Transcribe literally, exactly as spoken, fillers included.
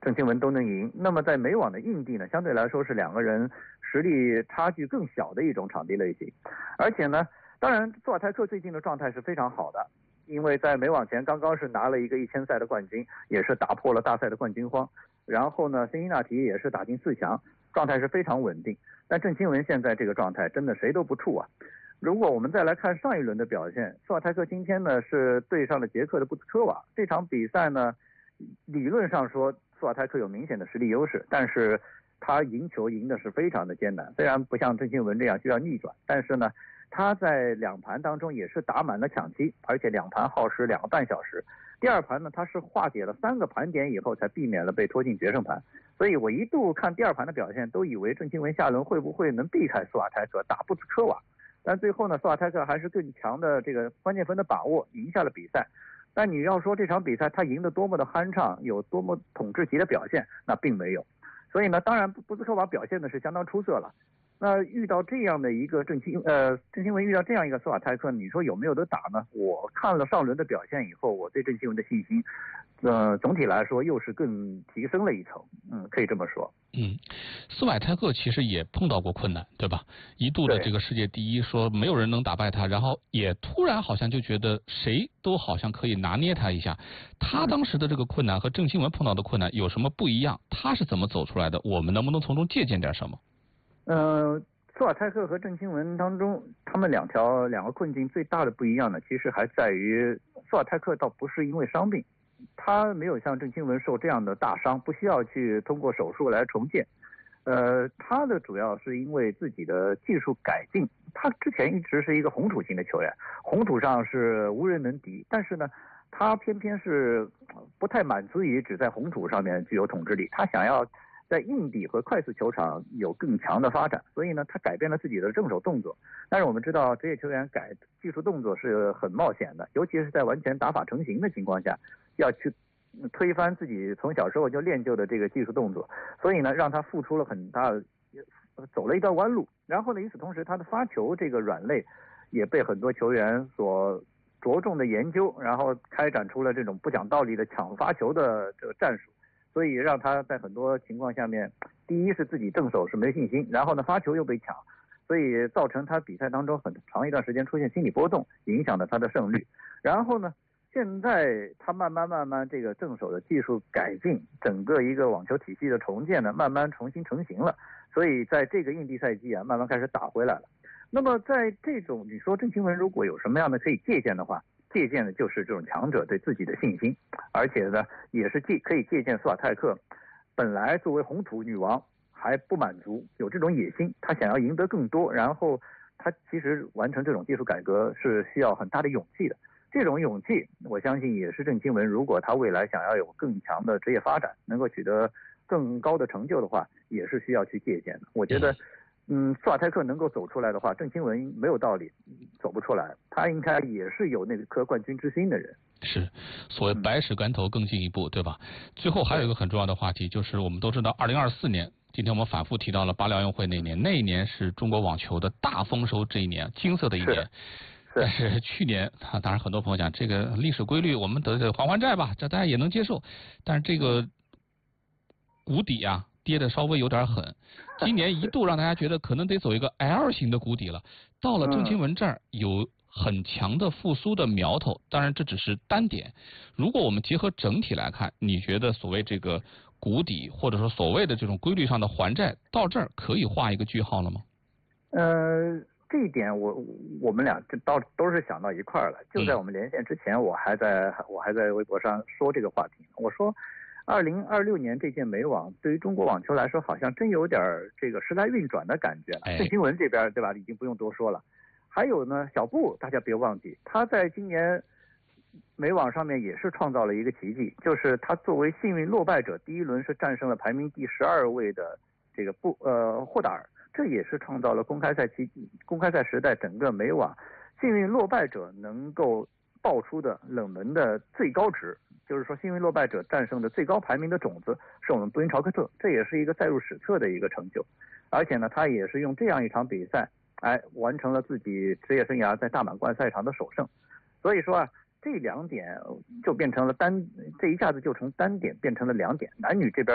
郑钦文都能赢。那么在美网的硬地呢，相对来说是两个人实力差距更小的一种场地类型。而且呢，当然索尔泰克最近的状态是非常好的，因为在美网前刚刚是拿了一个一千赛的冠军，也是打破了大赛的冠军荒。然后呢，辛辛那提也是打进四强，状态是非常稳定。但郑钦文现在这个状态真的谁都不怵啊。如果我们再来看上一轮的表现，索尔泰克今天呢是对上了捷克的布兹科娃。这场比赛呢，理论上说索尔泰克有明显的实力优势，但是他赢球赢的是非常的艰难。虽然不像郑钦文这样需要逆转，但是呢，他在两盘当中也是打满了抢七，而且两盘耗时两个半小时。第二盘呢，他是化解了三个盘点以后才避免了被拖进决胜盘。所以我一度看第二盘的表现，都以为郑钦文下轮会不会能避开索尔泰克打布兹科娃。但最后呢，索尔泰克还是更强的这个关键分的把握，赢下了比赛。但你要说这场比赛他赢得多么的酣畅，有多么统治级的表现，那并没有。所以呢，当然布兹科娃表现的是相当出色了。那遇到这样的一个郑钦呃郑钦文遇到这样一个索尔泰克，你说有没有得打呢？我看了上轮的表现以后，我对郑钦文的信心，呃，总体来说又是更提升了一层，嗯，可以这么说。 嗯，索尔泰克其实也碰到过困难，对吧？一度的这个世界第一，说没有人能打败他，然后也突然好像就觉得谁都好像可以拿捏他一下。他当时的这个困难和郑钦文碰到的困难有什么不一样？他是怎么走出来的？我们能不能从中借鉴点什么？ 呃，索尔泰克和郑钦文当中，他们两条两个困境最大的不一样呢，其实还在于索尔泰克倒不是因为伤病，他没有像郑钦文受这样的大伤，不需要去通过手术来重建。呃，他的主要是因为自己的技术改进。他之前一直是一个红土型的球员，红土上是无人能敌，但是呢，他偏偏是不太满足于只在红土上面具有统治力，他想要在硬地和快速球场有更强的发展，所以呢，他改变了自己的正手动作。但是我们知道，职业球员改技术动作是很冒险的，尤其是在完全打法成型的情况下，要去推翻自己从小时候就练就的这个技术动作，所以呢，让他付出了很大的，走了一段弯路。然后呢，与此同时，他的发球这个软肋也被很多球员所着重的研究，然后开展出了这种不讲道理的抢发球的这个战术。所以让他在很多情况下面，第一是自己正手是没信心，然后呢发球又被抢，所以造成他比赛当中很长一段时间出现心理波动，影响了他的胜率。然后呢，现在他慢慢慢慢这个正手的技术改进，整个一个网球体系的重建呢，慢慢重新成型了。所以在这个硬地赛季啊，慢慢开始打回来了。那么在这种你说郑钦文如果有什么样的可以借鉴的话，借鉴的就是这种强者对自己的信心，而且呢，也是借可以借鉴索尔泰克，本来作为红土女王还不满足，有这种野心，他想要赢得更多，然后他其实完成这种技术改革是需要很大的勇气的。这种勇气，我相信也是郑钦文如果他未来想要有更强的职业发展，能够取得更高的成就的话，也是需要去借鉴的。我觉得。嗯，索尔泰克能够走出来的话，郑钦文没有道理走不出来，他应该也是有那颗冠军之心的人。 是，所谓百尺竿头更进一步，对吧？最后还有一个很重要的话题，就是我们都知道二零二四年，今天我们反复提到了巴黎奥运会那年，那一年是中国网球的大丰收这一年，金色的一年。是但是去年，当然很多朋友讲这个历史规律，我们得还还债吧，这大家也能接受。但是这个谷底啊，跌的稍微有点狠，今年一度让大家觉得可能得走一个 L 型的谷底了。到了郑钦文这儿有很强的复苏的苗头，当然这只是单点。如果我们结合整体来看，你觉得所谓这个谷底，或者说所谓的这种规律上的还债，到这儿可以画一个句号了吗？ 呃，这一点我我们俩这到都是想到一块儿了。就在我们连线之前，我还在我还在微博上说这个话题，我说。二零二六年这届美网对于中国网球来说，好像真有点这个时来运转的感觉了。郑钦文这边对吧，已经不用多说了。还有呢，小布大家别忘记，他在今年美网上面也是创造了一个奇迹，就是他作为幸运落败者，第一轮是战胜了排名第十二位的这个布呃霍达尔，这也是创造了公开赛期公开赛时代整个美网幸运落败者能够爆出的冷门的最高值。就是说，幸运落败者战胜的最高排名的种子是我们布林朝克特，这也是一个载入史册的一个成就。而且呢，他也是用这样一场比赛，哎，完成了自己职业生涯在大满贯赛场的首胜。所以说啊，这两点就变成了单，这一下子就从单点变成了两点，男女这边。